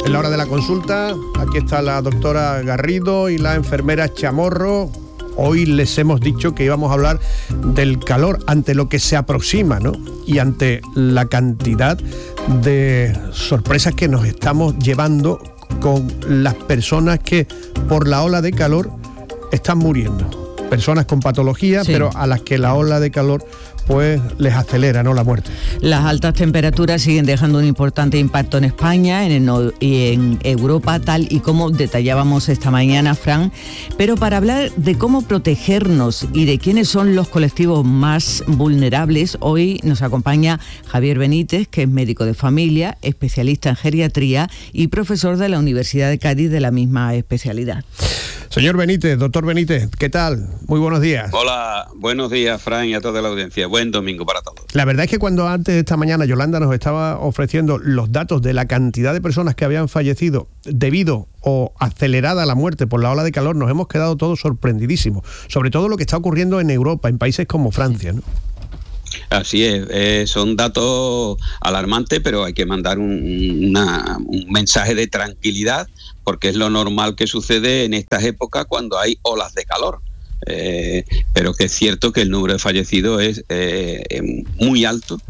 En la hora de la consulta, aquí está la doctora Garrido y la enfermera Chamorro. Hoy les hemos dicho que íbamos a hablar del calor ante lo que se aproxima, ¿no? Y ante la cantidad de sorpresas que nos estamos llevando con las personas que por la ola de calor están muriendo. Personas con patología, sí, pero a las que la ola de calor pues les acelera, ¿no?, la muerte. Las altas temperaturas siguen dejando un importante impacto en España y en Europa, tal y como detallábamos esta mañana, Fran. Pero para hablar de cómo protegernos y de quiénes son los colectivos más vulnerables, hoy nos acompaña Javier Benítez, que es médico de familia, especialista en geriatría y profesor de la Universidad de Cádiz de la misma especialidad. Señor Benítez, doctor Benítez, ¿qué tal? Muy buenos días. Hola, buenos días, Fran, y a toda la audiencia. Buen domingo para todos. La verdad es que cuando antes de esta mañana Yolanda nos estaba ofreciendo los datos de la cantidad de personas que habían fallecido debido o acelerada la muerte por la ola de calor, nos hemos quedado todos sorprendidísimos. Sobre todo lo que está ocurriendo en Europa, en países como Francia, ¿no? Así es, son datos alarmantes, pero hay que mandar un mensaje de tranquilidad, porque es lo normal que sucede en estas épocas cuando hay olas de calor. Pero que es cierto que el número de fallecidos es muy alto,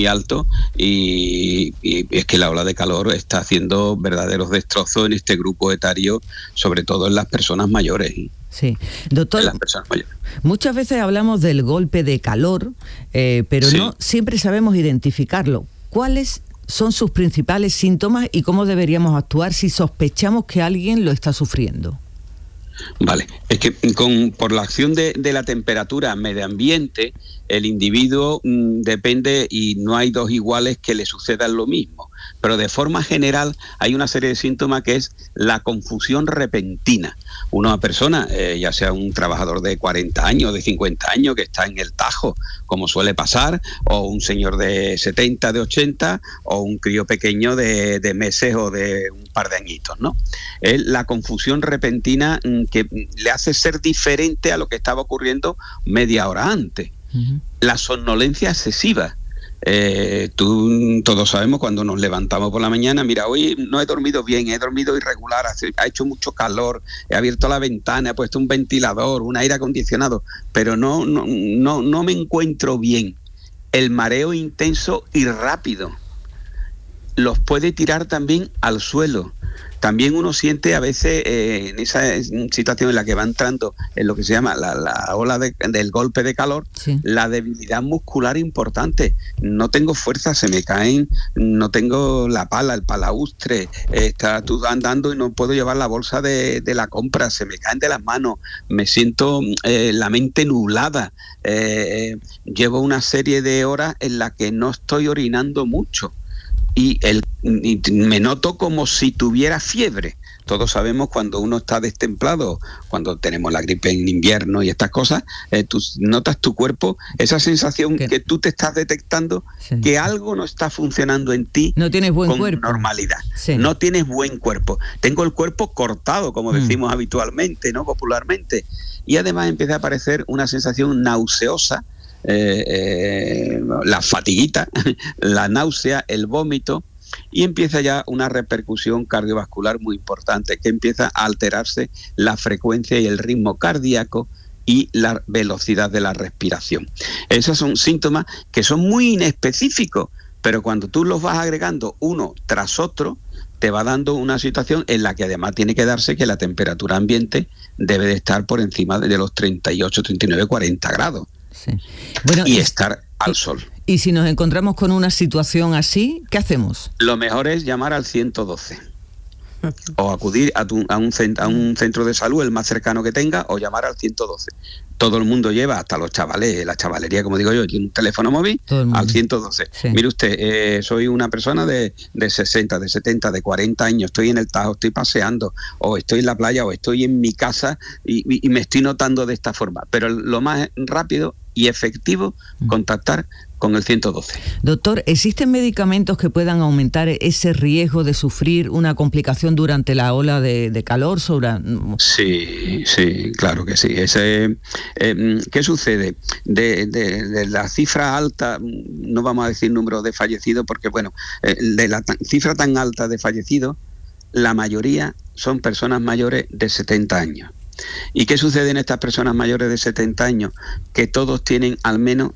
y es que la ola de calor está haciendo verdaderos destrozos en este grupo etario, sobre todo en las personas mayores. Sí, doctor, muchas veces hablamos del golpe de calor, pero sí, no siempre sabemos identificarlo. ¿Cuáles son sus principales síntomas y cómo deberíamos actuar si sospechamos que alguien lo está sufriendo? Vale, es que por la acción de la temperatura medio ambiente, el individuo depende, y no hay dos iguales que le sucedan lo mismo, pero de forma general hay una serie de síntomas que es la confusión repentina. Una persona, ya sea un trabajador de 40 años, de 50 años, que está en el tajo, como suele pasar, o un señor de 70, de 80, o un crío pequeño de meses o de un par de añitos, ¿no? Es la confusión repentina que le hace ser diferente a lo que estaba ocurriendo media hora antes. Uh-huh. La somnolencia excesiva. Todos sabemos cuando nos levantamos por la mañana, mira, hoy no he dormido bien, he dormido irregular, ha hecho mucho calor, he abierto la ventana, he puesto un ventilador, un aire acondicionado, pero no me encuentro bien. El mareo intenso y rápido los puede tirar también al suelo. También uno siente a veces en esa situación en la que va entrando en lo que se llama la ola del golpe de calor, sí, la debilidad muscular importante. No tengo fuerza, se me caen, no tengo la pala, el palaustre, está tú andando y no puedo llevar la bolsa de la compra, se me caen de las manos, me siento la mente nublada, llevo una serie de horas en las que no estoy orinando mucho. Y me noto como si tuviera fiebre. Todos sabemos cuando uno está destemplado, cuando tenemos la gripe en invierno y estas cosas, tú notas tu cuerpo, esa sensación que tú te estás detectando, sí, que algo no está funcionando en ti. No tienes buen cuerpo. Normalidad. Sí. No tienes buen cuerpo. Tengo el cuerpo cortado, como decimos habitualmente, ¿no?, popularmente. Y además empieza a aparecer una sensación nauseosa, la fatiguita, la náusea, el vómito, y empieza ya una repercusión cardiovascular muy importante, que empieza a alterarse la frecuencia y el ritmo cardíaco y la velocidad de la respiración. Esos son síntomas que son muy inespecíficos, pero cuando tú los vas agregando uno tras otro, te va dando una situación en la que además tiene que darse que la temperatura ambiente debe de estar por encima de los 38, 39, 40 grados. Sí. Bueno, y estar al sol. Y si nos encontramos con una situación así, ¿qué hacemos? Lo mejor es llamar al 112 o acudir a un centro de salud, el más cercano que tenga, o llamar al 112. Todo el mundo lleva, hasta los chavales, la chavalería, como digo yo, tiene un teléfono móvil al 112. Sí. Mire usted, soy una persona de 60, de 70, de 40 años, estoy en el Tajo, estoy paseando, o estoy en la playa, o estoy en mi casa y me estoy notando de esta forma. Pero lo más rápido y efectivo, contactar con el 112. Doctor, ¿existen medicamentos que puedan aumentar ese riesgo de sufrir una complicación durante la ola de calor? Sí, claro que sí. ¿Qué sucede? De la cifra alta, no vamos a decir número de fallecidos, porque bueno, de la cifra tan alta de fallecidos, la mayoría son personas mayores de 70 años. ¿Y qué sucede en estas personas mayores de 70 años? Que todos tienen al menos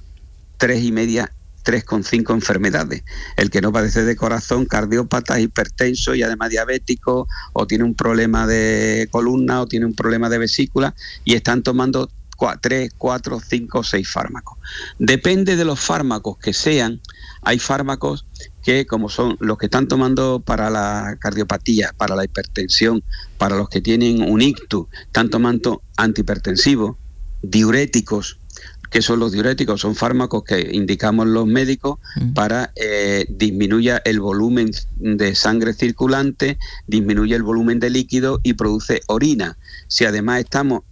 3,5 enfermedades. El que no padece de corazón, cardiópata, hipertenso y además diabético, o tiene un problema de columna, o tiene un problema de vesícula, y están tomando 3, 4, 5, 6 fármacos. Depende de los fármacos que sean. Hay fármacos que, como son los que están tomando para la cardiopatía, para la hipertensión, para los que tienen un ictus, están tomando antihipertensivos, diuréticos. ¿Qué son los diuréticos? Son fármacos que indicamos los médicos para disminuya el volumen de sangre circulante, disminuye el volumen de líquido y produce orina. Si además estamos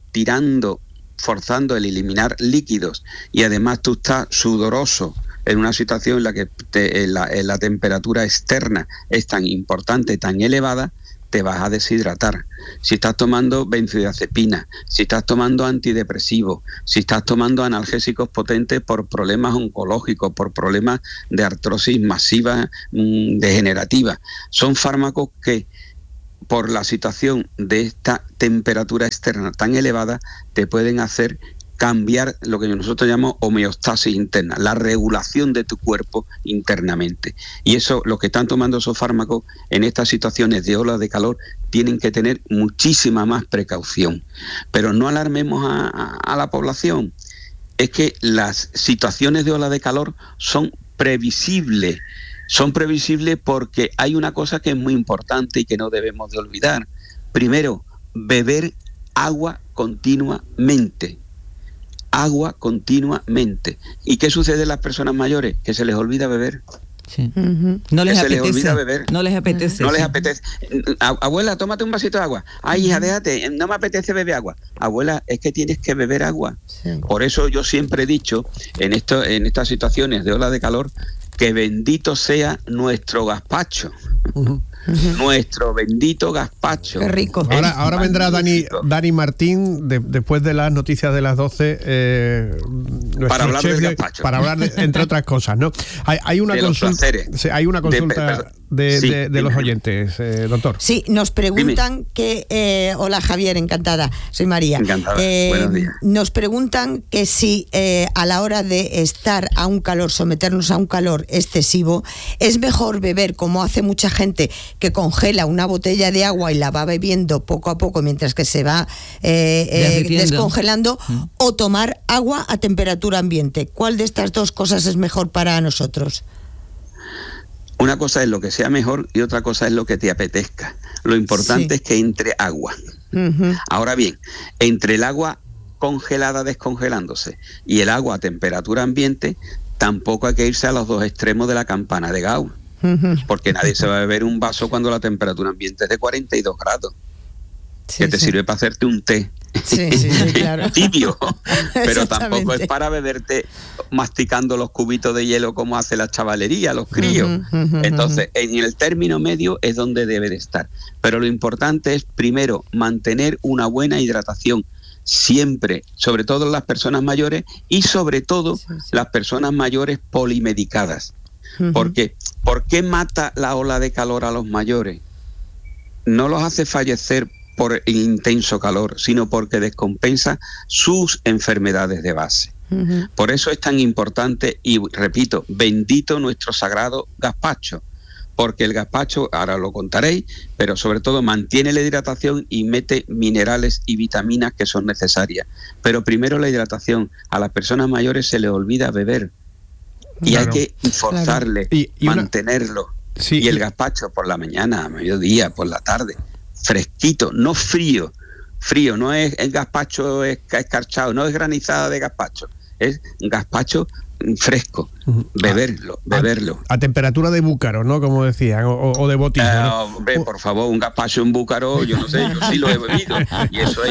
forzando el eliminar líquidos, y además tú estás sudoroso en una situación en la que la temperatura externa es tan importante, tan elevada, te vas a deshidratar. Si estás tomando benzodiazepina, si estás tomando antidepresivos, si estás tomando analgésicos potentes por problemas oncológicos, por problemas de artrosis masiva degenerativa, son fármacos que, por la situación de esta temperatura externa tan elevada, te pueden hacer cambiar lo que nosotros llamamos homeostasis interna, la regulación de tu cuerpo internamente. Y eso, los que están tomando esos fármacos en estas situaciones de olas de calor, tienen que tener muchísima más precaución. Pero no alarmemos a la población. Es que las situaciones de ola de calor son previsibles. Son previsibles porque hay una cosa que es muy importante y que no debemos de olvidar. Primero, beber agua continuamente. Agua continuamente. ¿Y qué sucede en las personas mayores? Que se les olvida beber. Sí. No les apetece. Les olvida beber. No les apetece. No les apetece. Abuela, tómate un vasito de agua. Ay, hija, déjate, no me apetece beber agua. Abuela, es que tienes que beber agua. Sí. Por eso yo siempre he dicho, en estas situaciones de ola de calor, que bendito sea nuestro gazpacho. Nuestro bendito gazpacho. Qué rico. Ahora vendrá Dani Martín, después de las noticias de las 12, para hablar del gazpacho. Para hablar, entre otras cosas, ¿no? Hay una consulta de los oyentes, doctor. Sí, nos preguntan que... hola, Javier, encantada. Soy María. Encantada. Buenos días. Nos preguntan que si a la hora de estar a un calor, someternos a un calor excesivo, es mejor beber, como hace mucha gente, que congela una botella de agua y la va bebiendo poco a poco mientras que se va descongelando, o tomar agua a temperatura ambiente. ¿Cuál de estas dos cosas es mejor para nosotros? Una cosa es lo que sea mejor y otra cosa es lo que te apetezca. Lo importante es que entre agua. Ahora bien, entre el agua congelada descongelándose y el agua a temperatura ambiente, tampoco hay que irse a los dos extremos de la campana de Gauss. Porque nadie se va a beber un vaso cuando la temperatura ambiente es de 42 grados. Que te sirve para hacerte un té. Claro. Tibio, pero tampoco es para beberte masticando los cubitos de hielo como hace la chavalería, los críos. Entonces, en el término medio es donde debe de estar. Pero lo importante es, primero, mantener una buena hidratación siempre, sobre todo las personas mayores y sobre todo las personas mayores polimedicadas. Porque, ¿por qué mata la ola de calor a los mayores? No los hace fallecer por el intenso calor, sino porque descompensa sus enfermedades de base. Por eso es tan importante, y repito, bendito nuestro sagrado gazpacho, porque el gazpacho, ahora lo contaréis, pero sobre todo mantiene la hidratación y mete minerales y vitaminas que son necesarias. Pero primero la hidratación. A las personas mayores se les olvida beber. Y hay que forzarle, mantenerlo. Y el gazpacho por la mañana, a mediodía, por la tarde, fresquito, no frío. Frío, no es el gazpacho escarchado, no es granizada de gazpacho, es gazpacho fresco. Beberlo. A temperatura de búcaro, ¿no? Como decían, o de botella, ¿no? Hombre, por favor, un gazpacho en búcaro, yo no sé, yo sí lo he bebido. Y eso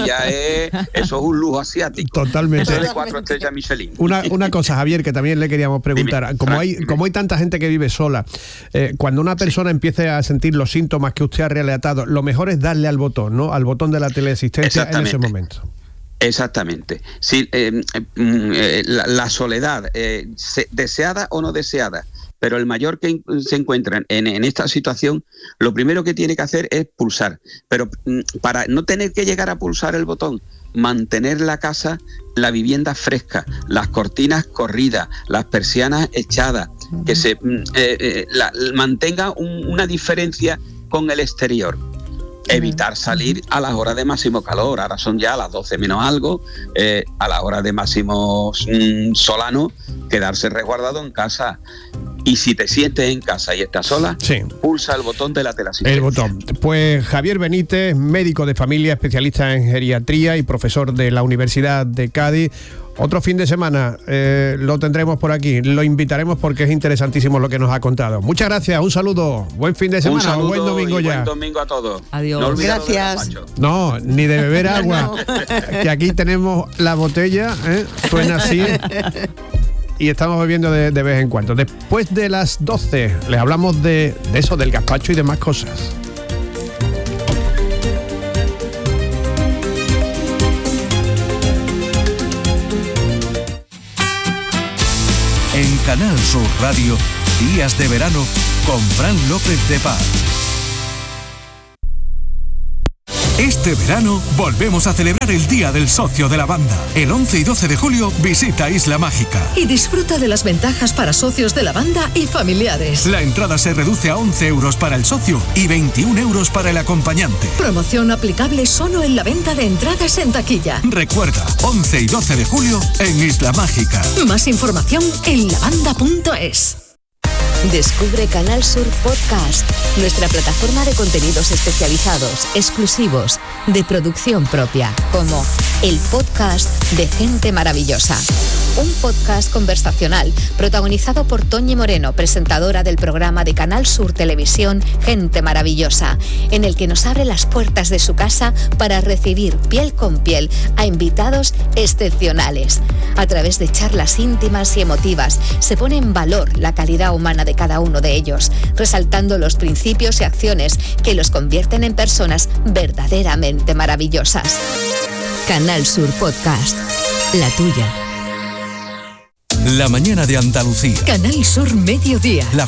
es un lujo asiático. Totalmente. Eso es de 4 estrellas Michelin. Una cosa, Javier, que también le queríamos preguntar. Dime, como hay tanta gente que vive sola, cuando una persona empiece a sentir los síntomas que usted ha relatado, lo mejor es darle al botón, ¿no? Al botón de la teleasistencia en ese momento. Exactamente. Sí, la soledad, deseada o no deseada, pero el mayor que se encuentra en esta situación, lo primero que tiene que hacer es pulsar. Pero para no tener que llegar a pulsar el botón, mantener la casa, la vivienda fresca, las cortinas corridas, las persianas echadas, que se mantenga una diferencia con el exterior. Evitar salir a las horas de máximo calor. Ahora son ya las 12 menos algo, a la hora de máximo solano, quedarse resguardado en casa. Y si te sientes en casa y estás sola, pulsa el botón de la teleasistencia. El botón. Pues Javier Benítez, médico de familia, especialista en geriatría y profesor de la Universidad de Cádiz. Otro fin de semana lo tendremos por aquí, lo invitaremos porque es interesantísimo lo que nos ha contado. Muchas gracias, un saludo, buen fin de semana, un buen domingo ya. Buen domingo a todos. Adiós. No gracias. No, ni de beber agua, que aquí tenemos la botella, suena así. Y estamos bebiendo de vez en cuando. Después de las 12 les hablamos de eso, del gazpacho y demás cosas. En Canal Sur Radio, Días de Verano con Fran López de Paz. Este verano volvemos a celebrar el Día del Socio de la Banda. El 11 y 12 de julio visita Isla Mágica. Y disfruta de las ventajas para socios de la banda y familiares. La entrada se reduce a 11 euros para el socio y 21 euros para el acompañante. Promoción aplicable solo en la venta de entradas en taquilla. Recuerda, 11 y 12 de julio en Isla Mágica. Más información en lavanda.es. Descubre Canal Sur Podcast, nuestra plataforma de contenidos especializados, exclusivos, de producción propia, como el podcast de Gente Maravillosa. Un podcast conversacional protagonizado por Toñi Moreno, presentadora del programa de Canal Sur Televisión Gente Maravillosa, en el que nos abre las puertas de su casa para recibir piel con piel a invitados excepcionales. A través de charlas íntimas y emotivas se pone en valor la calidad humana de cada uno de ellos, resaltando los principios y acciones que los convierten en personas verdaderamente maravillosas. Canal Sur Podcast, la tuya. La mañana de Andalucía. Canal Sur Mediodía. La